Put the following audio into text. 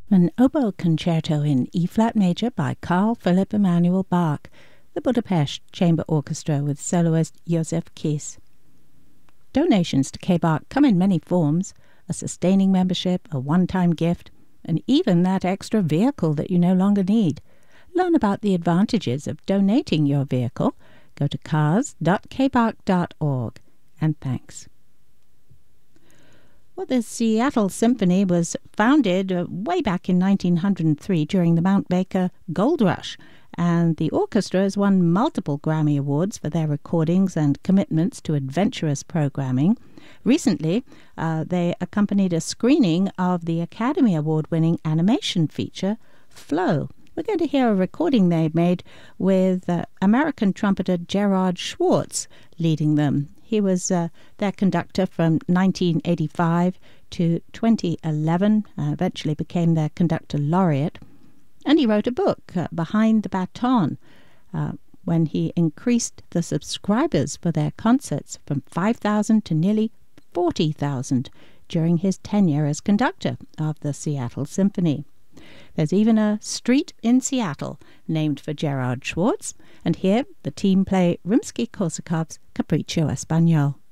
An oboe concerto in E-flat major by Carl Philipp Emanuel Bach, the Budapest Chamber Orchestra with soloist Josef Kiss. Donations to K-Bach come in many forms: a sustaining membership, a one-time gift, and even that extra vehicle that you no longer need. Learn about the advantages of donating your vehicle. Go to cars.kbach.org. And thanks. Well, the Seattle Symphony was founded way back in 1903 during the Mount Baker Gold Rush, and the orchestra has won multiple Grammy Awards for their recordings and commitments to adventurous programming. Recently, they accompanied a screening of the Academy Award-winning animation feature, Flow. We're going to hear a recording they made with American trumpeter Gerard Schwartz leading them. He was their conductor from 1985 to 2011, eventually became their conductor laureate. And he wrote a book, Behind the Baton, when he increased the subscribers for their concerts from 5,000 to nearly 40,000 during his tenure as conductor of the Seattle Symphony. There's even a street in Seattle named for Gerard Schwartz, and here the team play Rimsky-Korsakov's Capriccio Espagnol.